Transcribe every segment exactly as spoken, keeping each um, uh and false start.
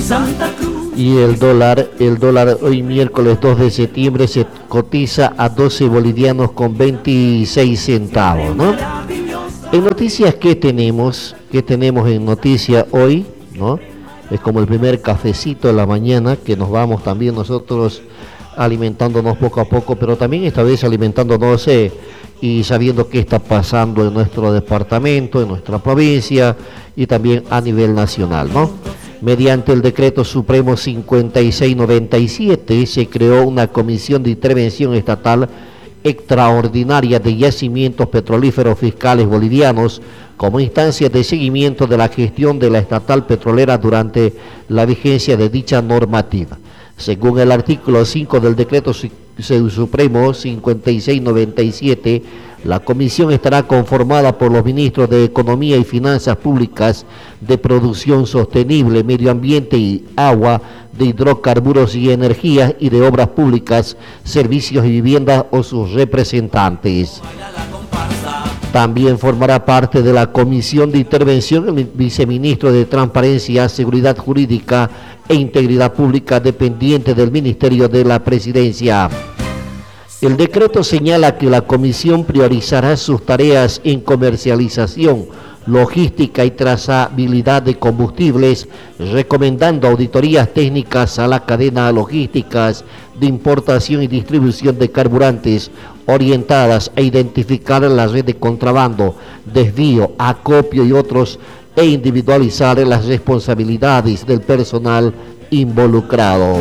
Y el dólar, el dólar hoy miércoles dos de septiembre se cotiza a doce bolivianos con veintiséis centavos, ¿no? En noticias, ¿qué tenemos? ¿Qué tenemos en noticias hoy, no? Es como el primer cafecito de la mañana, que nos vamos también nosotros alimentándonos poco a poco, pero también esta vez alimentándonos eh, y sabiendo qué está pasando en nuestro departamento, en nuestra provincia y también a nivel nacional, ¿no? Mediante el decreto supremo cincuenta y seis noventa y siete se creó una comisión de intervención estatal extraordinaria de yacimientos petrolíferos fiscales bolivianos como instancia de seguimiento de la gestión de la estatal petrolera durante la vigencia de dicha normativa. Según el artículo cinco del decreto supremo cincuenta y seis noventa y siete, la comisión estará conformada por los ministros de Economía y Finanzas Públicas, de Producción Sostenible, Medio Ambiente y Agua, de Hidrocarburos y Energías y de Obras Públicas, Servicios y Viviendas o sus representantes. También formará parte de la comisión de intervención el viceministro de Transparencia, Seguridad Jurídica e Integridad Pública, dependiente del Ministerio de la Presidencia. El decreto señala que la comisión priorizará sus tareas en comercialización, logística y trazabilidad de combustibles, recomendando auditorías técnicas a la cadena logísticas de importación y distribución de carburantes, orientadas a identificar la red de contrabando, desvío, acopio y otros, e individualizar las responsabilidades del personal involucrado.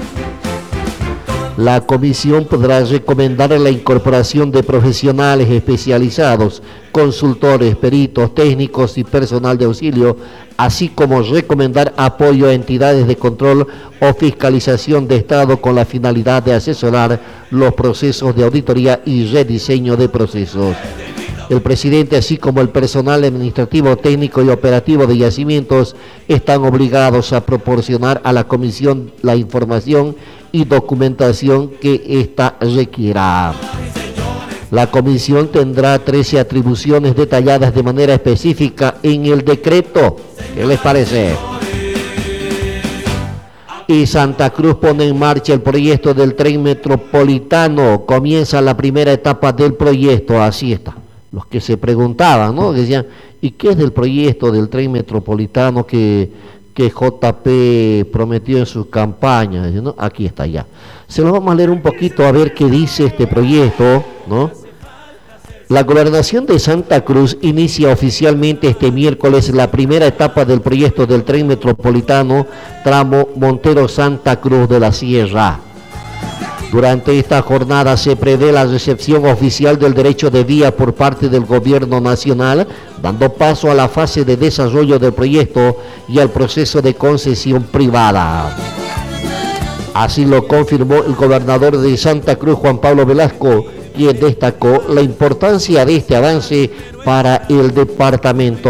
La comisión podrá recomendar la incorporación de profesionales especializados, consultores, peritos, técnicos y personal de auxilio, así como recomendar apoyo a entidades de control o fiscalización de Estado con la finalidad de asesorar los procesos de auditoría y rediseño de procesos. El presidente, así como el personal administrativo, técnico y operativo de yacimientos, están obligados a proporcionar a la comisión la información y documentación que ésta requiera. La comisión tendrá trece atribuciones detalladas de manera específica en el decreto. ¿Qué les parece? Y Santa Cruz pone en marcha el proyecto del tren metropolitano. Comienza la primera etapa del proyecto. Así está. Los que se preguntaban, ¿no? Decían, ¿y qué es del proyecto del tren metropolitano que, que J P prometió en sus campañas? ¿No? Aquí está ya. Se lo vamos a leer un poquito a ver qué dice este proyecto, ¿no? La Gobernación de Santa Cruz inicia oficialmente este miércoles la primera etapa del proyecto del tren metropolitano tramo Montero-Santa Cruz de la Sierra. Durante esta jornada se prevé la recepción oficial del derecho de vía por parte del Gobierno Nacional, dando paso a la fase de desarrollo del proyecto y al proceso de concesión privada. Así lo confirmó el gobernador de Santa Cruz, Juan Pablo Velasco, quien destacó la importancia de este avance para el departamento.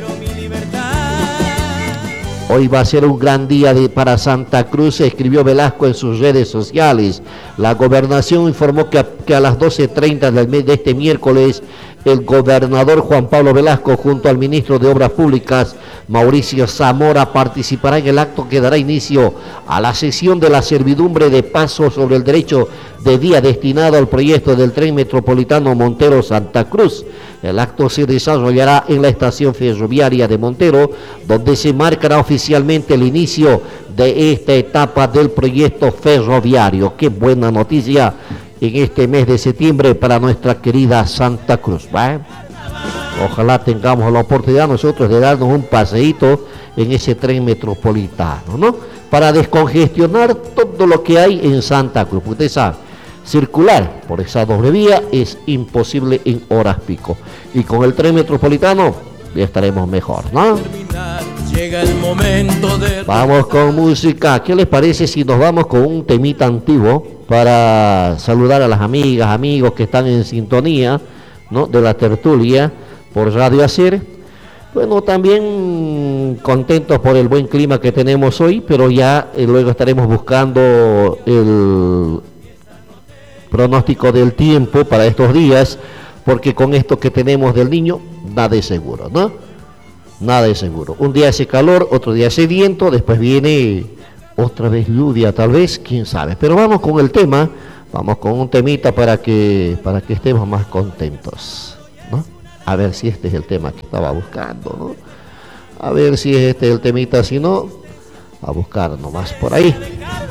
Hoy va a ser un gran día de, para Santa Cruz, escribió Velasco en sus redes sociales. La gobernación informó que a, que a las doce treinta del mes de este miércoles, el gobernador Juan Pablo Velasco, junto al ministro de Obras Públicas, Mauricio Zamora, participará en el acto que dará inicio a la sesión de la servidumbre de paso sobre el derecho de vía destinado al proyecto del tren metropolitano Montero-Santa Cruz. El acto se desarrollará en la estación ferroviaria de Montero, donde se marcará oficialmente el inicio de esta etapa del proyecto ferroviario. ¡Qué buena noticia en este mes de septiembre para nuestra querida Santa Cruz! ¿Va? Ojalá tengamos la oportunidad nosotros de darnos un paseíto en ese tren metropolitano, ¿no? Para descongestionar todo lo que hay en Santa Cruz. Usted sabe, circular por esa doble vía es imposible en horas pico. Y con el tren metropolitano ya estaremos mejor, ¿no? Llega el momento de... Vamos con música. ¿Qué les parece si nos vamos con un temita antiguo para saludar a las amigas, amigos que están en sintonía, ¿no?, de la tertulia por Radio Hacer? Bueno, también contentos por el buen clima que tenemos hoy, pero ya eh, luego estaremos buscando el pronóstico del tiempo para estos días, porque con esto que tenemos del niño, nada es seguro, ¿no? nada es seguro. Un día hace calor, otro día hace viento, después viene otra vez lluvia, tal vez, quién sabe. Pero vamos con el tema, vamos con un temita para que, para que estemos más contentos, ¿no? A ver si este es el tema que estaba buscando, ¿no? A ver si este es el temita, si no, a buscar nomás por ahí.